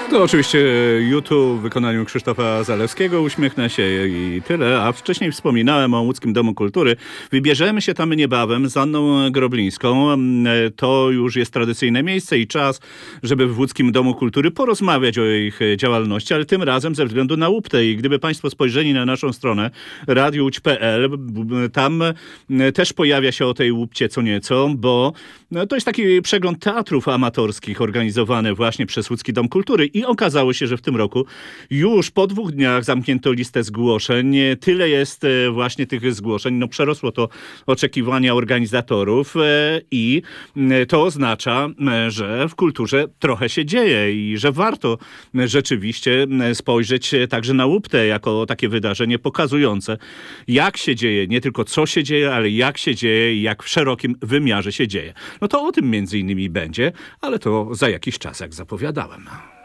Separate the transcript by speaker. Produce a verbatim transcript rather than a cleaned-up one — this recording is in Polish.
Speaker 1: To oczywiście YouTube w wykonaniu Krzysztofa Zalewskiego. Uśmiechnę się i tyle. A wcześniej wspominałem o Łódzkim Domu Kultury. Wybierzemy się tam niebawem z Anną Groblińską. To już jest tradycyjne miejsce i czas, żeby w Łódzkim Domu Kultury porozmawiać o ich działalności, ale tym razem ze względu na Łuptę. I gdyby Państwo spojrzeli na naszą stronę radio łódź kropka pe el, tam też pojawia się o tej Łupcie co nieco, bo to jest taki przegląd teatrów amatorskich organizowany właśnie przez Łódzki Dom Kultury. I okazało się, że w tym roku już po dwóch dniach zamknięto listę zgłoszeń. Tyle jest właśnie tych zgłoszeń. No przerosło to oczekiwania organizatorów i to oznacza, że w kulturze trochę się dzieje i że warto rzeczywiście spojrzeć także na Łuptę jako takie wydarzenie pokazujące, jak się dzieje, nie tylko co się dzieje, ale jak się dzieje i jak w szerokim wymiarze się dzieje. No to o tym między innymi będzie, ale to za jakiś czas, jak zapowiadałem.